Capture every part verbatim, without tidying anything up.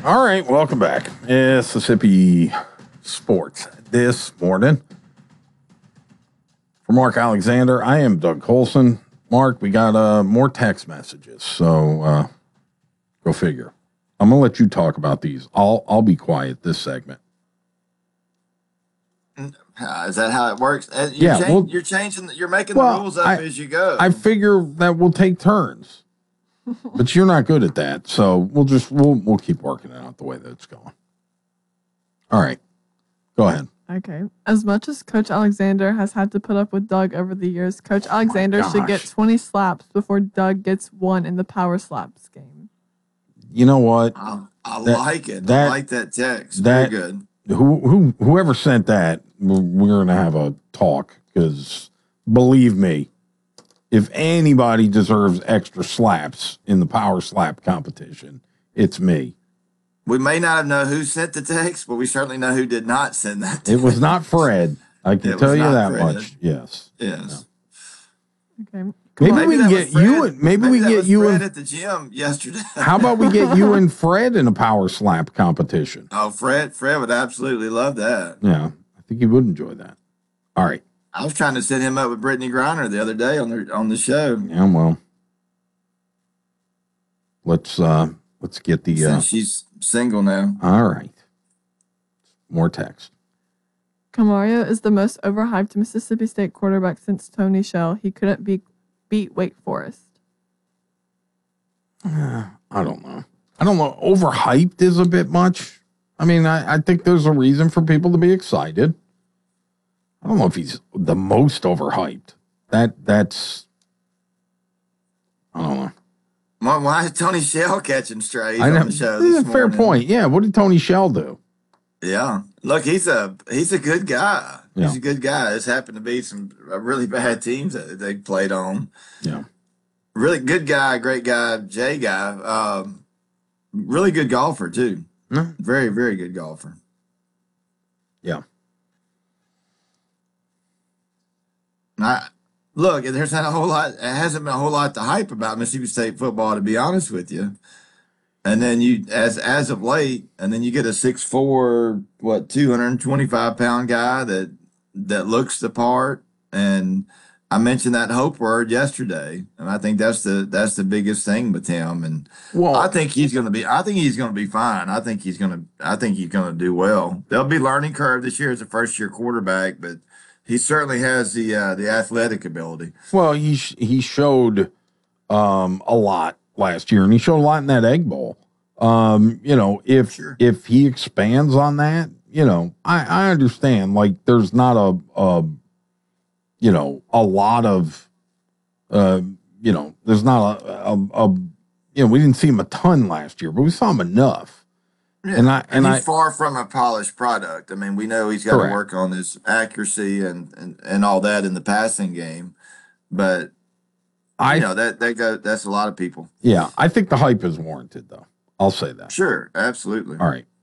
All right, welcome back. Mississippi Sports this morning. For Mark Alexander, I am Doug Colson. Mark, we got uh, more text messages, so uh, go figure. I'm going to let you talk about these. I'll I'll be quiet this segment. Uh, is that how it works? Uh, You're Yeah, change, well- you're changing, you're making Well, the rules up I- as you go. I figure that we'll take turns, but you're not good at that, so we'll just we'll we'll keep working it out the way that it's going. All right, go ahead. Okay. As much as Coach Alexander has had to put up with Doug over the years, Coach Alexander should get gosh. twenty slaps before Doug gets one in the power slaps game. You know what? I, I That- like it. that- I like that text. that- Very good. Who who whoever sent that, we're, we're gonna have a talk because believe me, if anybody deserves extra slaps in the power slap competition, it's me. We may not have known who sent the text, but we certainly know who did not send that text. It was not Fred. I can It tell was you not that Fred. much. Yes. Yes. Okay. Maybe, Maybe we that can was get Fred. you and maybe, Maybe we that get was you Fred and at the gym yesterday. how about we get you and Fred in a power slap competition? Oh, Fred, Fred would absolutely love that. Yeah, I think he would enjoy that. All right. I was trying to set him up with Brittany Griner the other day on the on the show. Yeah, well. Let's uh let's get the uh Since she's single now. all right. More text. Camario is the most overhyped Mississippi State quarterback since Tony Shell. He couldn't be beat Wake Forest. Uh, I don't know. I don't know. Overhyped is a bit much. I mean, I, I think there's a reason for people to be excited. I don't know if he's the most overhyped. That that's I don't know. Why, why is Tony Shell catching strays I know. on the show This this is a fair morning? point. Yeah. What did Tony Shell do? Yeah. Look, he's a he's a good guy. Yeah. He's a good guy. This happened to be some uh, really bad teams that they played on. Yeah. Really good guy, great guy, Jay guy. Um, really good golfer too. Yeah. Very, very good golfer. Yeah. I, look, there's not a whole lot. It hasn't been a whole lot to hype about Mississippi State football, to be honest with you. And then you, as as of late, and then you get a six four, what two hundred twenty five pound guy that that looks the part. And I mentioned that hope word yesterday, and I think that's the that's the biggest thing with him. And Well, I think he's going to be. I think he's going to be fine. I think he's going to. I think he's going to do well. There'll be learning curve this year as a first year quarterback, but he certainly has the uh, the athletic ability. well, he sh- he showed um, a lot last year, and he showed a lot in that Egg Bowl. Um, you know, if Sure. if he expands on that, you know, I, I understand. Like, there's not a, a you know a lot of uh, you know, there's not a, a, a you know, we didn't see him a ton last year, but we saw him enough. Yeah. And I and he's I far from a polished product. I mean, we know he's got Correct. to work on his accuracy and, and, and all that in the passing game, but I you know that that go that's a lot of people. yeah, I think the hype is warranted, though. I'll say that. Sure, absolutely. All right.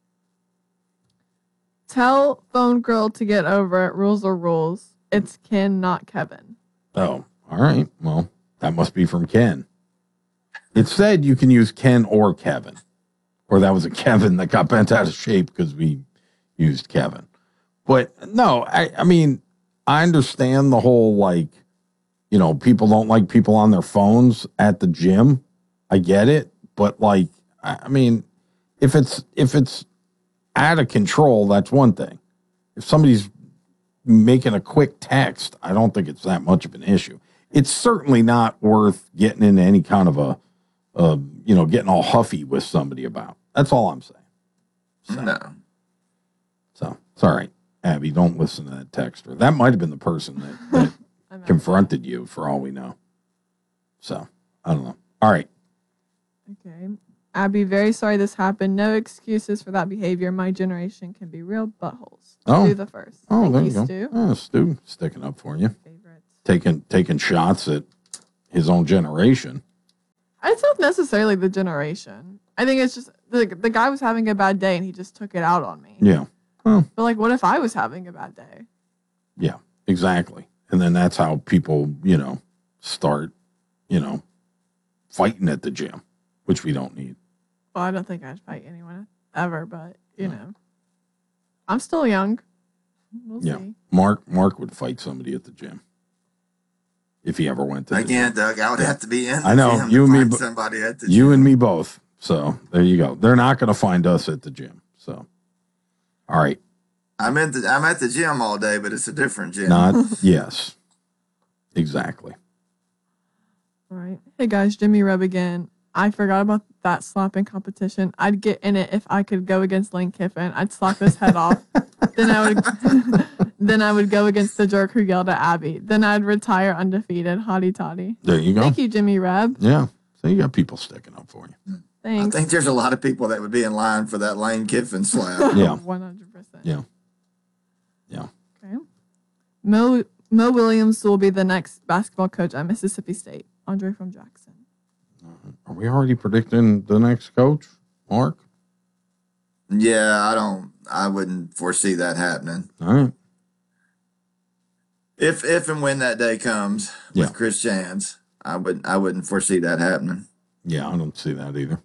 Tell Phone Girl to get over it. Rules are rules. It's Ken, not Kevin. Oh, all right. Well, that must be from Ken. It said you can use Ken or Kevin. Or that was a Kevin that got bent out of shape because we used Kevin. But no, I, I mean, I understand the whole, like, you know, people don't like people on their phones at the gym. I get it. But, like, I, I mean, if it's if it's out of control, that's one thing. If somebody's making a quick text, I don't think it's that much of an issue. It's certainly not worth getting into any kind of a, a you know, getting all huffy with somebody about. That's all I'm saying. So, No. so it's all right, Abby. Don't listen to that texter. That might have been the person that, that I'm out. confronted you, for all we know. So I don't know. All right. Okay. Abby, very sorry this happened. No excuses for that behavior. My generation can be real buttholes. Oh. Do the first. Oh, Thank there you, you go. Stu. Oh, Stu sticking up for you, Favorites. taking taking shots at his own generation. It's not necessarily the generation. I think it's just the the guy was having a bad day and he just took it out on me. Yeah. But like, what if I was having a bad day? Yeah, exactly. And then that's how people, you know, start, you know, fighting at the gym, which we don't need. Well, I don't think I'd fight anyone ever, but you know, I'm still young. We'll Yeah. see. Mark Mark would fight somebody at the gym if he ever went to the Again, gym. Doug, I would have to be in the I know, gym you to and me find bo- somebody at the You gym. and me both. So there you go. They're not going to find us at the gym. So, all right. I'm at the I'm at the gym all day, but it's a different gym. Not yes. Exactly. All right. Hey guys, Jimmy Reb again. I forgot about that slapping competition. I'd get in it if I could go against Lane Kiffin. I'd slap his head off. Then I would then I would go against the jerk who yelled at Abby. Then I'd retire undefeated. Hotty totty. There you go. Thank you, Jimmy Reb. Yeah. So you got people sticking up for you. I Thanks. think there's a lot of people that would be in line for that Lane Kiffin slap. Yeah. One hundred percent. Yeah. Yeah. Okay. Mo Mo Williams will be the next basketball coach at Mississippi State. Andre from Jackson. Are we already predicting the next coach, Mark? Yeah, I don't. I wouldn't foresee that happening. All right. If if and when that day comes with Yeah. Chris Jans, I would I wouldn't foresee that happening. Yeah, I don't see that either.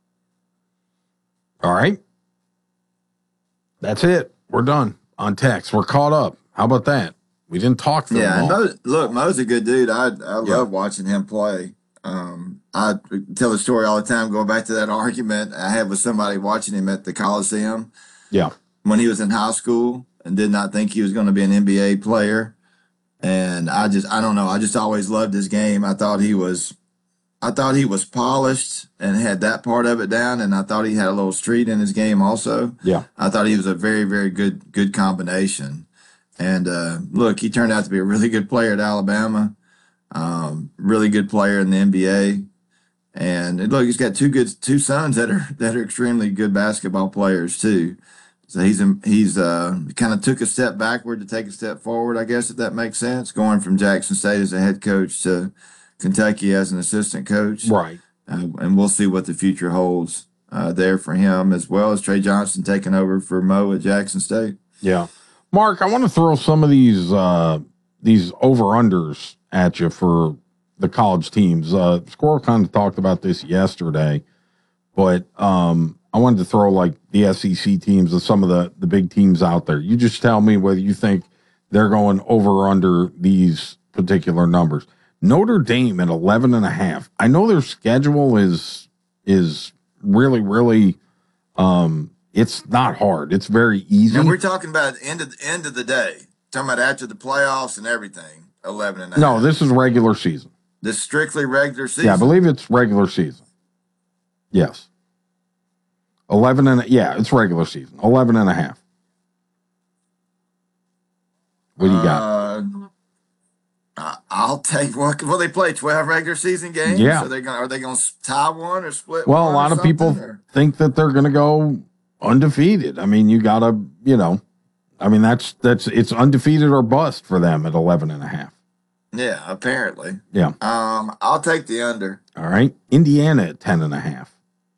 All right. That's it. We're done on text. We're caught up. How about that? We didn't talk for Yeah, and long. Mo, look, Mo's a good dude. I I Yeah. love watching him play. Um, I tell the story all the time, going back to that argument I had with somebody watching him at the Coliseum Yeah. when he was in high school and did not think he was going to be an N B A player. And I just, I don't know. I just always loved his game. I thought he was, I thought he was polished and had that part of it down. And I thought he had a little street in his game also. Yeah. I thought he was a very, very good, good combination. And uh, look, he turned out to be a really good player at Alabama. Um, really good player in the N B A. And look, he's got two good, two sons that are that are extremely good basketball players too. So he's he's uh, kind of took a step backward to take a step forward, I guess, if that makes sense. Going from Jackson State as a head coach to Kentucky as an assistant coach, Right. uh, and we'll see what the future holds uh, there for him, as well as Trey Johnson taking over for Mo at Jackson State. Yeah. Mark, I want to throw some of these uh, these over-unders at you for the college teams. Uh, Squirrel kind of talked about this yesterday, but um, I wanted to throw like the S E C teams and some of the, the big teams out there. You just tell me whether you think they're going over or under these particular numbers. Notre Dame at eleven and a half. I know their schedule is is really, really um, it's not hard. It's very easy. And we're talking about end of end of the day. Talking about after the playoffs and everything. Eleven and a half. No, this is regular season. This strictly regular season. Yeah, I believe it's regular season. Yes. eleven and yeah, it's regular season. eleven and a half. What do you got? Uh, I- I'll take what. Will they play twelve regular season games? Yeah. So they're gonna are they gonna tie one or split? Well, a one lot or of people something, or- think that they're going to go undefeated. I mean, you got to, you know, I mean, that's, that's, it's undefeated or bust for them at eleven and a half. Yeah, apparently. Yeah. Um, I'll take the under. All right. Indiana at ten and a half.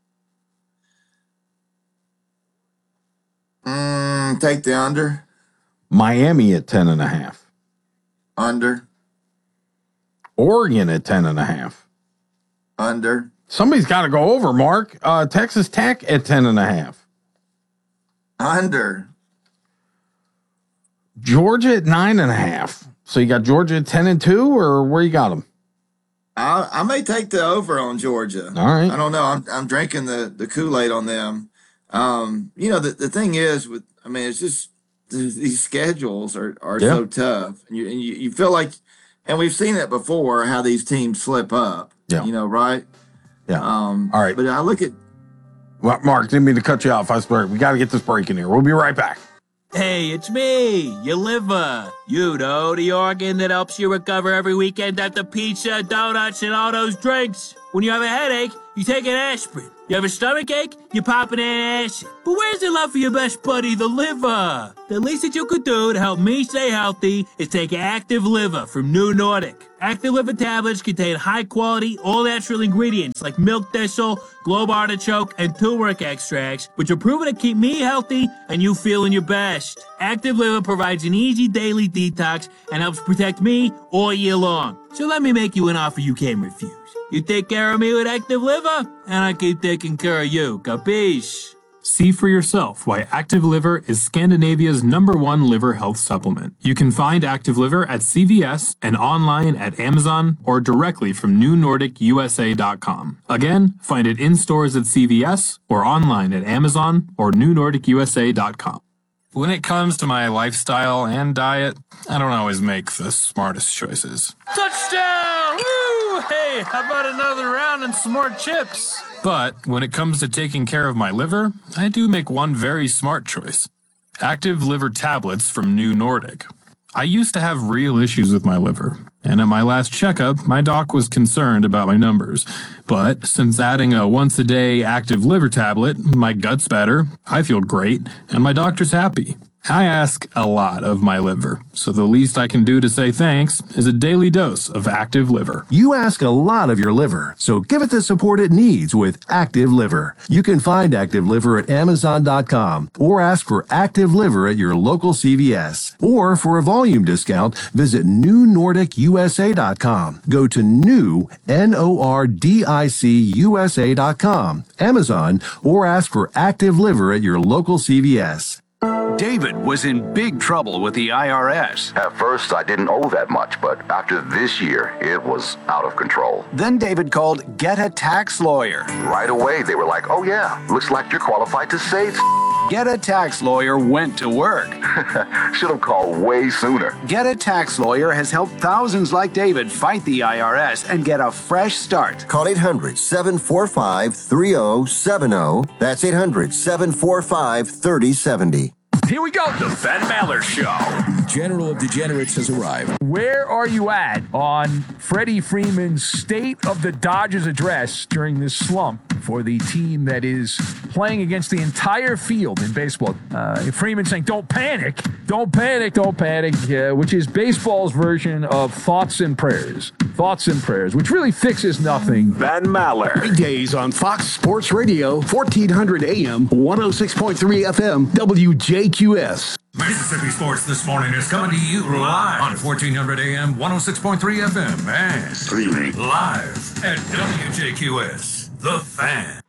Mm, take the under. Miami at ten and a half. Under. Oregon at ten and a half. Under. Somebody's got to go over, Mark. Uh, Texas Tech at ten and a half. Under. Georgia at nine and a half. So you got Georgia at ten and two, or where you got them? I I may take the over on Georgia. All right. I don't know. I'm I'm drinking the the Kool-Aid on them. Um, you know, the, the thing is with I mean, it's just th- these schedules are, are Yeah. so tough. And you, and you you feel like and we've seen it before how these teams slip up. Yeah. You know, right? Yeah. Um All right. But I look at Well, Mark, didn't mean to cut you off. I swear. We got to get this break in here. We'll be right back. Hey, it's me, your liver. You know, the organ that helps you recover every weekend after pizza, donuts, and all those drinks. When you have a headache, you take an aspirin. You have a stomach ache, you pop an acid. But where's the love for your best buddy, the liver? The least that you could do to help me stay healthy is take Active Liver from New Nordic. Active Liver tablets contain high-quality, all-natural ingredients like milk thistle, globe artichoke, and turmeric extracts, which are proven to keep me healthy and you feeling your best. Active Liver provides an easy daily detox and helps protect me all year long. So let me make you an offer you can't refuse. You take care of me with Active Liver, and I keep taking care of you. Capiche? See for yourself why Active Liver is Scandinavia's number one liver health supplement. You can find Active Liver at C V S and online at Amazon or directly from new nordic U S A dot com. Again, find it in stores at C V S or online at Amazon or new nordic U S A dot com. When it comes to my lifestyle and diet, I don't always make the smartest choices. Touchdown! Woo! Hey, how about another round and some more chips? But when it comes to taking care of my liver, I do make one very smart choice. Active Liver tablets from New Nordic. I used to have real issues with my liver, and at my last checkup, my doc was concerned about my numbers. But since adding a once-a-day Active Liver tablet, my gut's better, I feel great, and my doctor's happy. I ask a lot of my liver, so the least I can do to say thanks is a daily dose of Active Liver. You ask a lot of your liver, so give it the support it needs with Active Liver. You can find Active Liver at Amazon dot com or ask for Active Liver at your local C V S. Or for a volume discount, visit new nordic U S A dot com. Go to new, N O R D I C U S A dot com, Amazon, or ask for Active Liver at your local C V S. David was in big trouble with the I R S. At first, I didn't owe that much, but after this year, it was out of control. Then David called Get a Tax Lawyer. Right away, they were like, oh yeah, looks like you're qualified to save. Get a Tax Lawyer went to work. Should have called way sooner. Get a Tax Lawyer has helped thousands like David fight the I R S and get a fresh start. Call eight hundred, seven four five, three oh seven oh. That's eight hundred, seven four five, three oh seven oh. Here we go. The Ben Maller Show. General of Degenerates has arrived. Where are you at on Freddie Freeman's State of the Dodgers address during this slump for the team that is playing against the entire field in baseball? Uh, Freeman saying, don't panic, don't panic, don't panic, uh, which is baseball's version of thoughts and prayers. Thoughts and prayers, which really fixes nothing. Ben Maller. Weekdays on Fox Sports Radio, fourteen hundred A M, one oh six point three F M, W J Q S. Mississippi Sports This Morning is coming to you live on fourteen hundred A M, one oh six point three F M, and streaming live at W J Q S, The Fan.